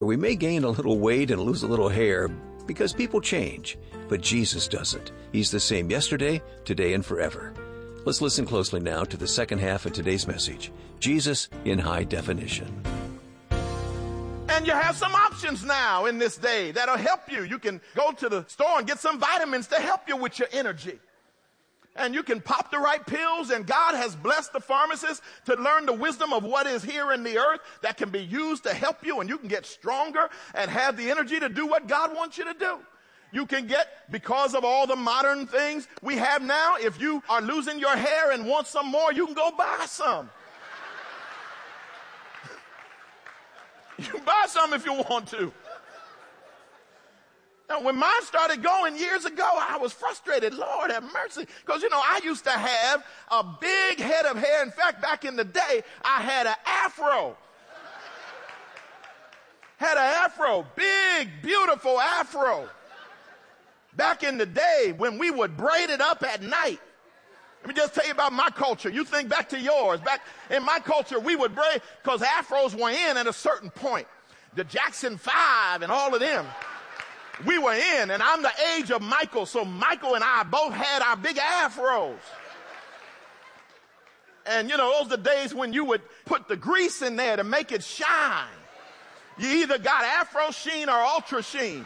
We may gain a little weight and lose a little hair because people change, but Jesus doesn't. He's the same yesterday, today, and forever. Let's listen closely now to the second half of today's message, Jesus in High Definition. And you have some options now in this day that'll help you. You can go to the store and get some vitamins to help you with your energy. And you can pop the right pills, and God has blessed the pharmacist to learn the wisdom of what is here in the earth that can be used to help you, and you can get stronger and have the energy to do what God wants you to do. You can get, because of all the modern things we have now, if you are losing your hair and want some more, you can go buy some. You can buy some if you want to. Now, when mine started going years ago, I was frustrated. Lord have mercy. Because, I used to have a big head of hair. In fact, back in the day, I had an afro. Big, beautiful afro. Back in the day when we would braid it up at night. Let me just tell you about my culture. You think back to yours. Back in my culture, we would braid, because afros were in at a certain point. The Jackson 5 and all of them. We were in, and I'm the age of Michael, so Michael and I both had our big afros. And, those are the days when you would put the grease in there to make it shine. You either got afro sheen or ultra sheen.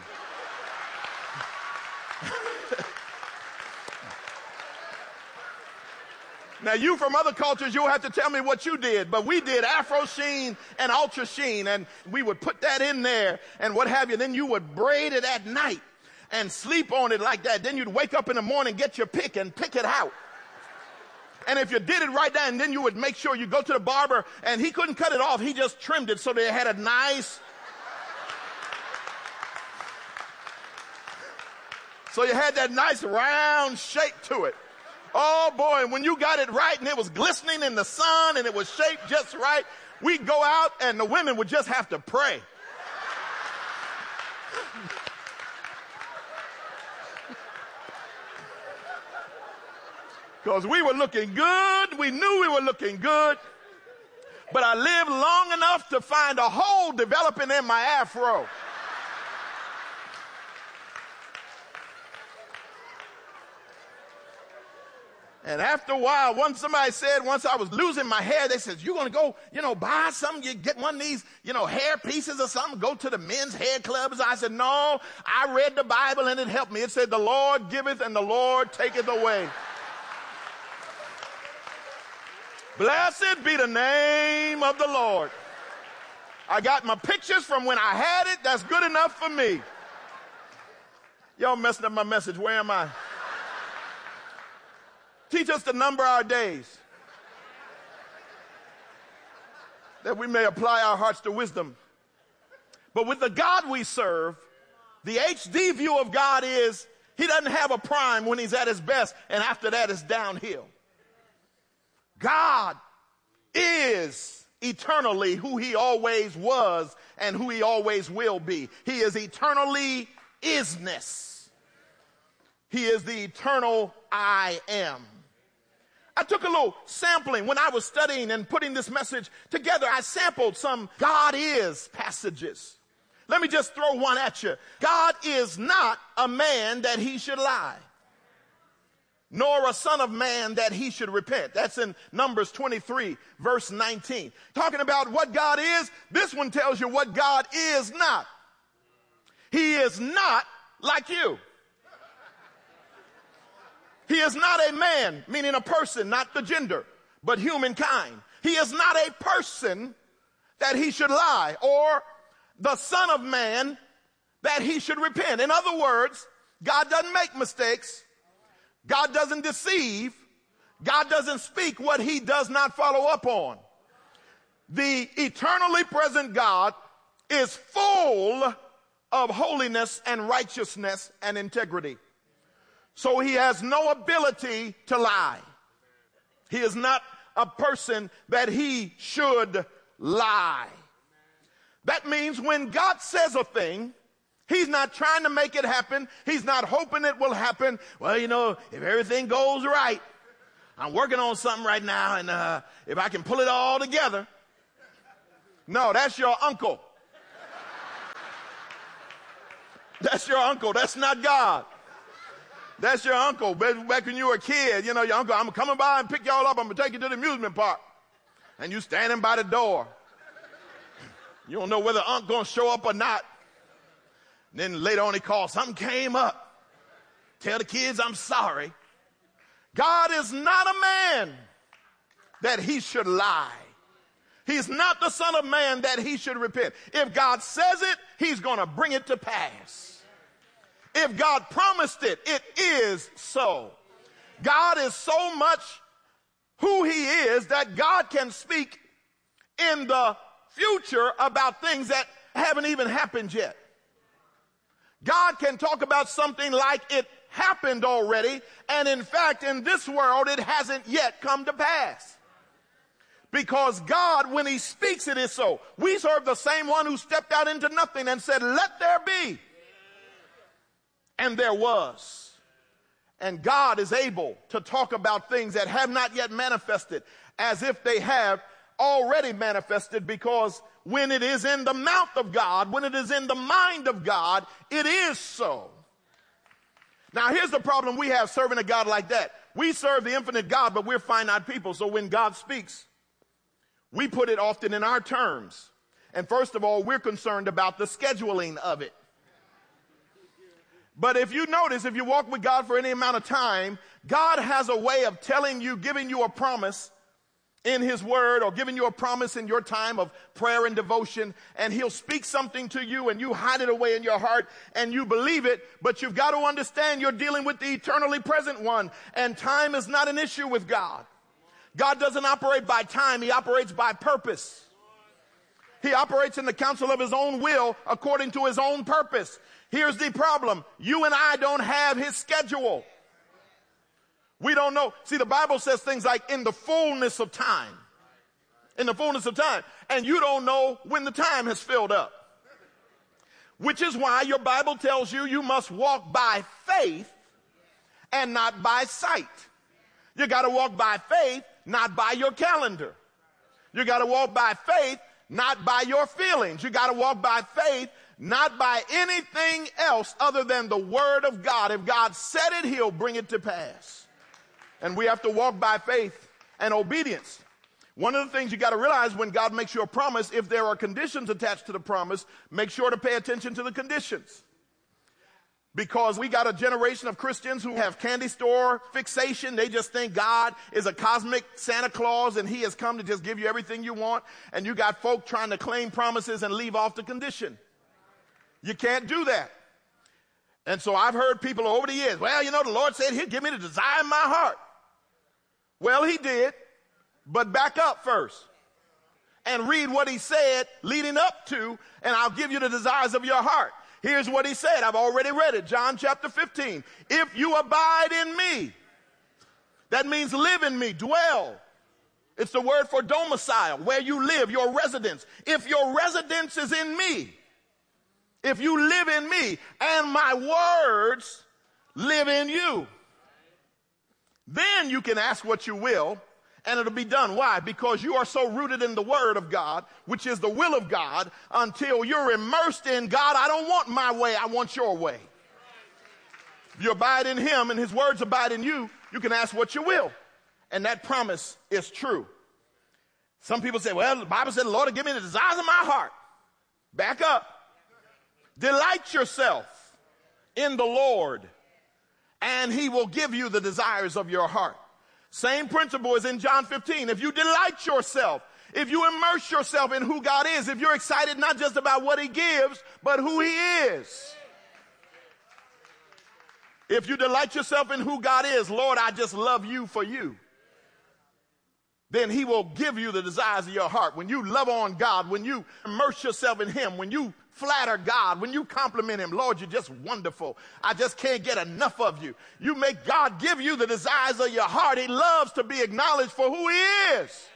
Now, you from other cultures, you'll have to tell me what you did, but we did afro sheen and ultra sheen, and we would put that in there and what have you. Then you would braid it at night and sleep on it like that. Then you'd wake up in the morning, get your pick and pick it out. And if you did it right then, then you would make sure you go to the barber, and he couldn't cut it off. He just trimmed it so they had a nice... So you had that nice round shape to it. Oh, boy, and when you got it right and it was glistening in the sun and it was shaped just right, we'd go out and the women would just have to pray. Because we were looking good. We knew we were looking good. But I lived long enough to find a hole developing in my afro. And after a while, once I was losing my hair, they said, you're going to go, buy something, you get one of these, hair pieces or something, go to the men's hair clubs. I said, no, I read the Bible and it helped me. It said, the Lord giveth and the Lord taketh away. Blessed be the name of the Lord. I got my pictures from when I had it. That's good enough for me. Y'all messing up my message. Where am I? Teach us to number our days, that we may apply our hearts to wisdom. But with the God we serve, the HD view of God is he doesn't have a prime when he's at his best, and after that it's downhill. God is eternally who he always was and who he always will be. He is eternally isness. He is the eternal I am. I took a little sampling when I was studying and putting this message together. I sampled some God is passages. Let me just throw one at you. God is not a man that he should lie, nor a son of man that he should repent. That's in Numbers 23, verse 19. Talking about what God is, this one tells you what God is not. He is not like you. He is not a man, meaning a person, not the gender, but humankind. He is not a person that he should lie, or the son of man that he should repent. In other words, God doesn't make mistakes. God doesn't deceive. God doesn't speak what he does not follow up on. The eternally present God is full of holiness and righteousness and integrity. So he has no ability to lie. He is not a person that he should lie. That means when God says a thing, he's not trying to make it happen. He's not hoping it will happen. Well, if everything goes right, I'm working on something right now, and if I can pull it all together. No, that's your uncle. That's your uncle. That's not God. That's your uncle. Back when you were a kid, your uncle, I'm coming by and pick y'all up. I'm going to take you to the amusement park. And you standing by the door. You don't know whether Unc going to show up or not. And then later on he calls, something came up. Tell the kids I'm sorry. God is not a man that he should lie. He's not the son of man that he should repent. If God says it, he's going to bring it to pass. If God promised it, it is so. God is so much who he is that God can speak in the future about things that haven't even happened yet. God can talk about something like it happened already, and in fact, in this world, it hasn't yet come to pass. Because God, when he speaks, it is so. We serve the same one who stepped out into nothing and said, let there be. And there was. And God is able to talk about things that have not yet manifested as if they have already manifested, because when it is in the mouth of God, when it is in the mind of God, it is so. Now, here's the problem we have serving a God like that. We serve the infinite God, but we're finite people. So when God speaks, we put it often in our terms. And first of all, we're concerned about the scheduling of it. But if you notice, if you walk with God for any amount of time, God has a way of telling you, giving you a promise in his word, or giving you a promise in your time of prayer and devotion, and he'll speak something to you and you hide it away in your heart and you believe it, but you've got to understand you're dealing with the eternally present one, and time is not an issue with God. God doesn't operate by time, he operates by purpose. He operates in the counsel of his own will according to his own purpose. Here's the problem. You and I don't have his schedule. We don't know. See, the Bible says things like in the fullness of time. In the fullness of time. And you don't know when the time has filled up. Which is why your Bible tells you you must walk by faith and not by sight. You got to walk by faith, not by your calendar. You got to walk by faith, not by your feelings. You got to walk by faith, not by anything else other than the word of God. If God said it, he'll bring it to pass. And we have to walk by faith and obedience. One of the things you got to realize when God makes you a promise, if there are conditions attached to the promise, make sure to pay attention to the conditions. Because we got a generation of Christians who have candy store fixation. They just think God is a cosmic Santa Claus and he has come to just give you everything you want. And you got folk trying to claim promises and leave off the condition. You can't do that. And so I've heard people over the years, well, the Lord said he'll give me the desire of my heart. Well, he did, but back up first and read what he said leading up to, and I'll give you the desires of your heart. Here's what he said. I've already read it. John chapter 15. If you abide in me, that means live in me, dwell. It's the word for domicile, where you live, your residence. If your residence is in me, if you live in me and my words live in you, then you can ask what you will and it'll be done. Why? Because you are so rooted in the word of God, which is the will of God, until you're immersed in God. I don't want my way. I want your way. If you abide in him and his words abide in you, you can ask what you will. And that promise is true. Some people say, well, the Bible said the Lord will give me the desires of my heart. Back up. Delight yourself in the Lord, and he will give you the desires of your heart. Same principle is in John 15. If you delight yourself, if you immerse yourself in who God is, if you're excited not just about what he gives, but who he is. If you delight yourself in who God is, Lord, I just love you for you, then he will give you the desires of your heart. When you love on God, when you immerse yourself in him, when you flatter God, when you compliment him, Lord, you're just wonderful. I just can't get enough of you. You make God give you the desires of your heart. He loves to be acknowledged for who he is.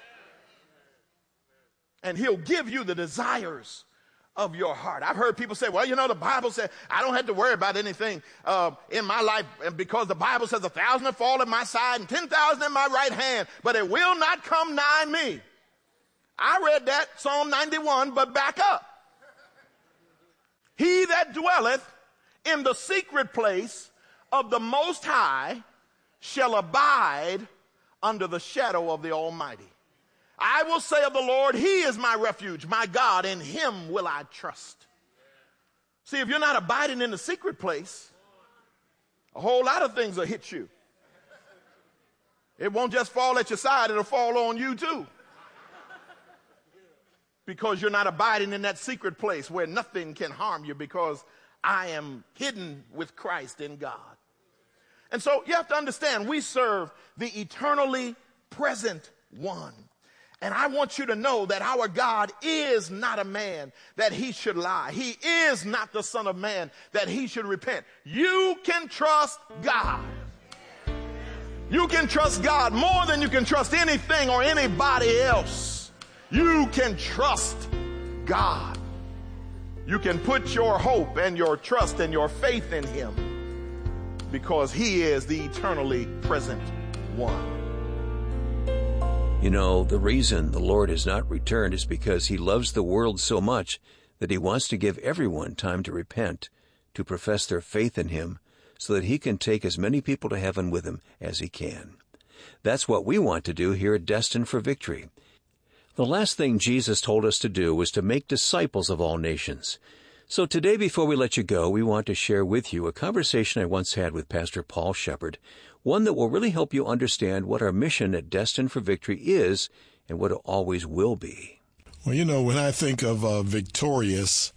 And he'll give you the desires of your heart. I've heard people say, well, the Bible said I don't have to worry about anything in my life because the Bible says 1,000 will fall at my side and 10,000 in my right hand, but it will not come nigh me. I read that, Psalm 91, but back up. He that dwelleth in the secret place of the Most High shall abide under the shadow of the Almighty. I will say of the Lord, he is my refuge, my God, in him will I trust. See, if you're not abiding in the secret place, a whole lot of things will hit you. It won't just fall at your side, it'll fall on you too. Because you're not abiding in that secret place where nothing can harm you, because I am hidden with Christ in God. And so you have to understand, we serve the eternally present one. And I want you to know that our God is not a man that he should lie. He is not the Son of Man that he should repent. You can trust God. You can trust God more than you can trust anything or anybody else. You can trust God. You can put your hope and your trust and your faith in him because he is the eternally present one. You know, the reason the Lord has not returned is because he loves the world so much that he wants to give everyone time to repent, to profess their faith in him, so that he can take as many people to heaven with him as he can. That's what we want to do here at Destined for Victory. The last thing Jesus told us to do was to make disciples of all nations. So today, before we let you go, we want to share with you a conversation I once had with Pastor Paul Shepard, one that will really help you understand what our mission at Destined for Victory is and what it always will be. Well, you know, when I think of victorious,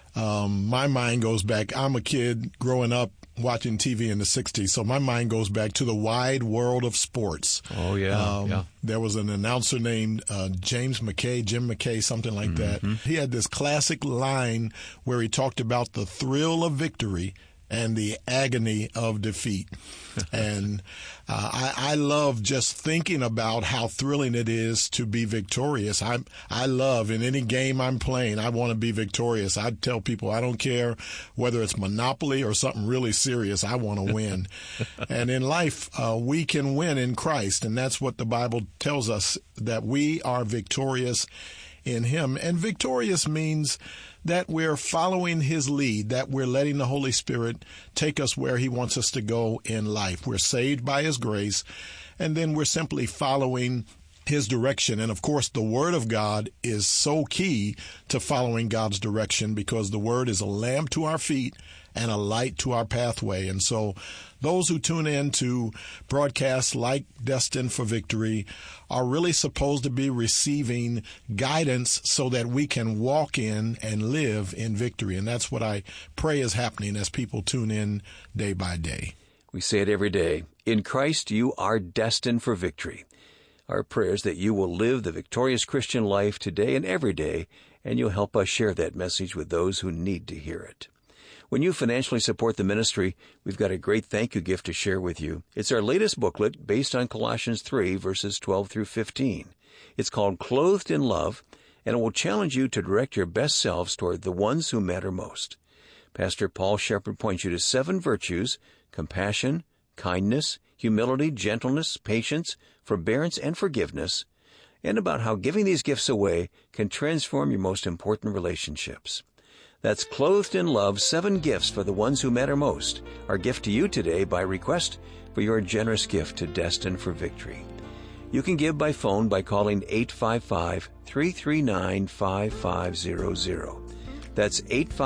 my mind goes back. I'm a kid growing up watching TV in the 60s, so my mind goes back to the wide world of sports. Oh, yeah. There was an announcer named Jim McKay, something like that. He had this classic line where he talked about the thrill of victory and the agony of defeat. And I love just thinking about how thrilling it is to be victorious. I love, in any game I'm playing, I want to be victorious. I tell people I don't care whether it's Monopoly or something really serious, I want to win. And in life, we can win in Christ, and that's what the Bible tells us, that we are victorious in him. And victorious means that we're following his lead, that we're letting the Holy Spirit take us where he wants us to go in life. We're saved by his grace, and then we're simply following his direction. And of course, the Word of God is so key to following God's direction, because the Word is a lamp to our feet and a light to our pathway. And so those who tune in to broadcasts like Destined for Victory are really supposed to be receiving guidance so that we can walk in and live in victory. And that's what I pray is happening as people tune in day by day. We say it every day. In Christ, you are destined for victory. Our prayer is that you will live the victorious Christian life today and every day, and you'll help us share that message with those who need to hear it. When you financially support the ministry, we've got a great thank you gift to share with you. It's our latest booklet based on Colossians 3, verses 12 through 15. It's called Clothed in Love, and it will challenge you to direct your best selves toward the ones who matter most. Pastor Paul Shepard points you to 7 virtues: compassion, kindness, humility, gentleness, patience, forbearance, and forgiveness, and about how giving these gifts away can transform your most important relationships. That's Clothed in Love, 7 Gifts for the Ones Who Matter Most, our gift to you today by request for your generous gift to Destined for Victory. You can give by phone by calling 855-339-5500. That's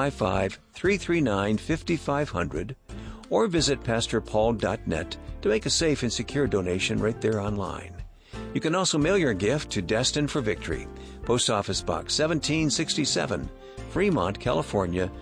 855-339-5500, or visit pastorpaul.net to make a safe and secure donation right there online. You can also mail your gift to Destined for Victory, Post Office Box 1767, Fremont, California,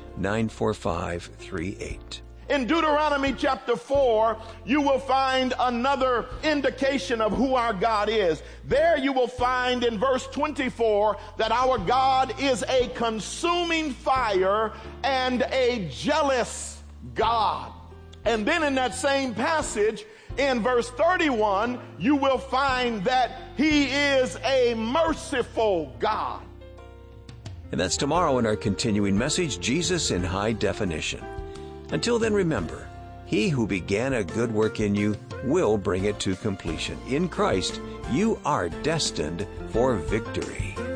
94538. In Deuteronomy chapter 4, you will find another indication of who our God is. There you will find in verse 24 that our God is a consuming fire and a jealous God. And then in that same passage, in verse 31, you will find that he is a merciful God. And that's tomorrow in our continuing message, Jesus in High Definition. Until then, remember, he who began a good work in you will bring it to completion. In Christ, you are destined for victory.